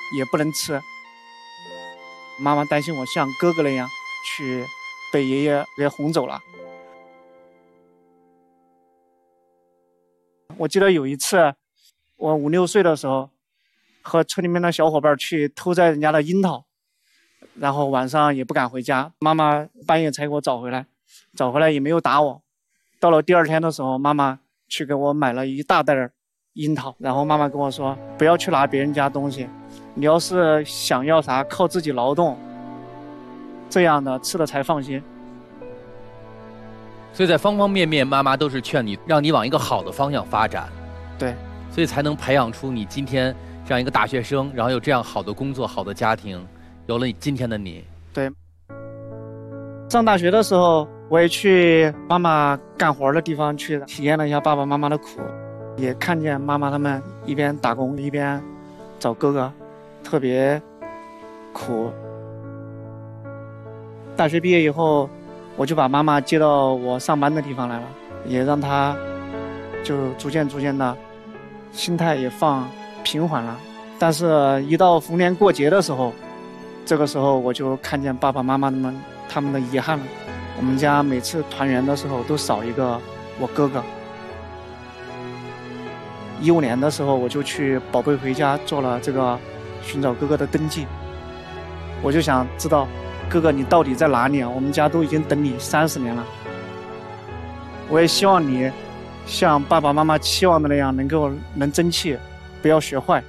也不能吃。妈妈担心我像哥哥那样去被爷爷给哄走了。我记得有一次我5、6岁的时候，和村里面的小伙伴去偷摘人家的樱桃，然后晚上也不敢回家，妈妈半夜才给我找回来也没有打我。到了第2天的时候，妈妈去给我买了一大袋樱桃，然后妈妈跟我说，不要去拿别人家东西，你要是想要啥靠自己劳动，这样的吃的才放心。 所以在方方面面，妈妈都是劝你，让你往一个好的方向发展。 对， 所以才能培养出你今天这样一个大学生，然后有这样好的工作、好的家庭，有了今天的你。 对。上大学的时候，我也去妈妈干活的地方去体验了一下爸爸妈妈的苦，也看见妈妈他们一边打工一边找哥哥，特别苦。大学毕业以后，我就把妈妈接到我上班的地方来了，也让她就逐渐的心态也放平缓了。但是一到逢年过节的时候，这个时候我就看见爸爸妈妈他们的遗憾了。我们家每次团圆的时候都少一个我哥哥。15年的时候，我就去宝贝回家做了这个寻找哥哥的登记。我就想知道，哥哥你到底在哪里啊？我们家都已经等你30年了。我也希望你像爸爸妈妈期望的那样，能争气，不要学坏。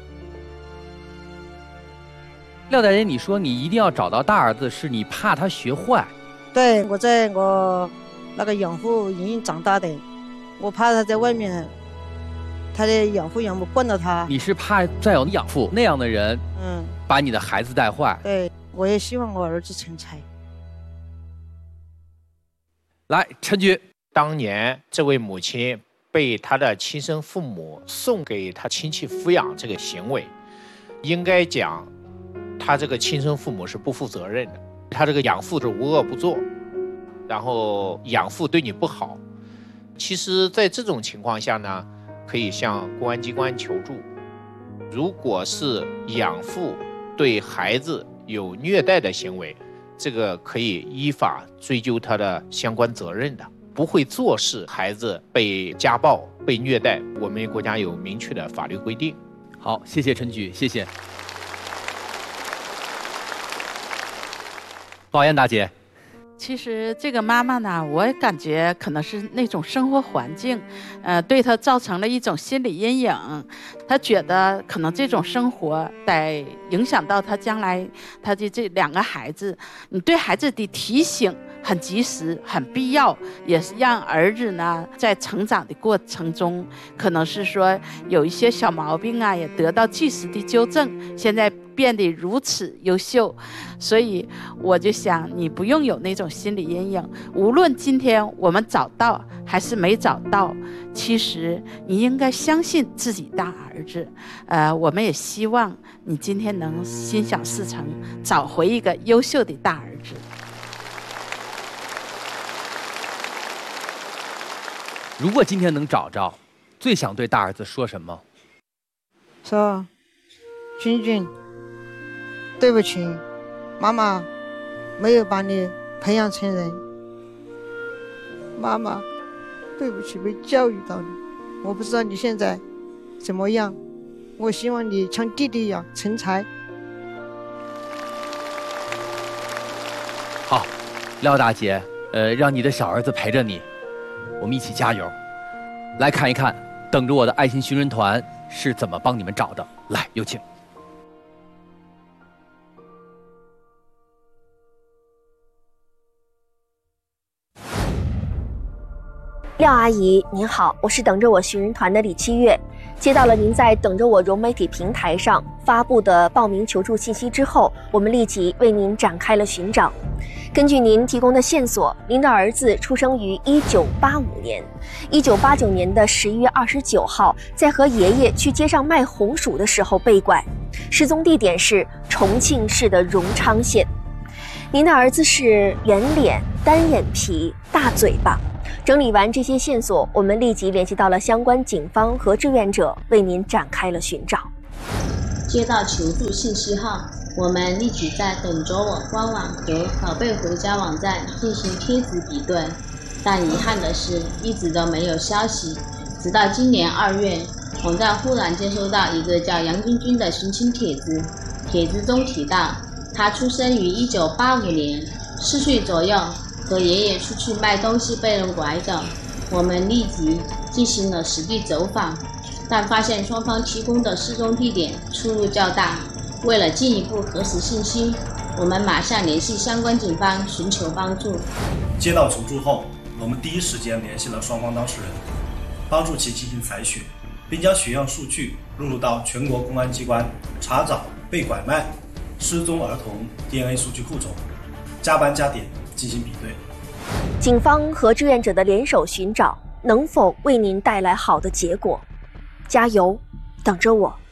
廖大姐，你说你一定要找到大儿子，是你怕他学坏？ 对，我在我那个养父营营长大的，我怕他在外面，他的养父养母惯了他。 你是怕再有养父那样的人，把你的孩子带坏？ 对，我也希望我儿子成才。 来，陈局， 当年这位母亲被她的亲生父母送给她亲戚抚养这个行为，应该讲她这个亲生父母是不负责任的，她这个养父是无恶不作，然后养父对你不好。其实在这种情况下呢，可以向公安机关求助。如果是养父对孩子有虐待的行为，这个可以依法追究他的相关责任的。不会坐视孩子被家暴、被虐待，我们国家有明确的法律规定。 好，谢谢陈局，谢谢。宝燕大姐， 其实这个妈妈呢，我感觉可能是那种生活环境，对她造成了一种心理阴影。她觉得可能这种生活得影响到她将来她的这2个孩子。你对孩子的提醒很及时、很必要，也是让儿子呢在成长的过程中，可能是说有一些小毛病啊，也得到及时的纠正。现在变得如此优秀，所以我就想你不用有那种心理阴影。无论今天我们找到还是没找到，其实你应该相信自己大儿子。我们也希望你今天能心想事成，找回一个优秀的大儿子。 如果今天能找着，最想对大儿子说什么？ 说，君君，对不起，妈妈没有把你培养成人。妈妈，对不起，没教育到你。我不知道你现在怎么样，我希望你像弟弟一样成才。 好，廖大姐，让你的小儿子陪着你，我们一起加油。来看一看，等着我的爱心寻人团是怎么帮你们找的。来，有请。 廖阿姨您好，我是等着我寻人团的李七月。接到了您在等着我融媒体平台上发布的报名求助信息之后，我们立即为您展开了寻找。根据您提供的线索，您的儿子出生于1985年，1989年的11月29号，在和爷爷去街上卖红薯的时候被拐，失踪地点是重庆市的荣昌县。您的儿子是圆脸、单眼皮、大嘴巴。整理完这些线索，我们立即联系到了相关警方和志愿者，为您展开了寻找。 接到求助信息后，我们立即在等着我官网和宝贝回家网站进行帖子比对，但遗憾的是，一直都没有消息。直到今年2月，我们忽然接收到一个叫杨君君的寻亲帖子，帖子中提到，他出生于1985年，4岁左右，和爷爷出去卖东西被人拐走。我们立即进行了实地走访，但发现双方提供的失踪地点出入较大。为了进一步核实信息，我们马上联系相关警方寻求帮助。 接到求助后，我们第一时间联系了双方当事人，帮助其进行采血，并将血样数据录入到全国公安机关查找被拐卖、失踪儿童 DNA 数据库中，加班加点进行比对。 警方和志愿者的联手寻找，能否为您带来好的结果？加油，等着我。